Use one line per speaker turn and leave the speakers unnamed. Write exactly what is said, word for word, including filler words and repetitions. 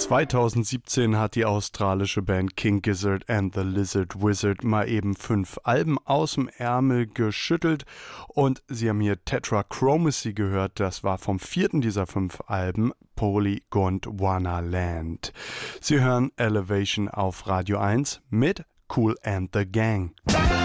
zweitausendsiebzehn hat die australische Band King Gizzard and the Lizard Wizard mal eben fünf Alben aus dem Ärmel geschüttelt und Sie haben hier Tetrachromacy gehört, das war vom vierten dieser fünf Alben, Polygondwana-Land. Sie hören Elevation auf Radio eins mit Kool and the Gang.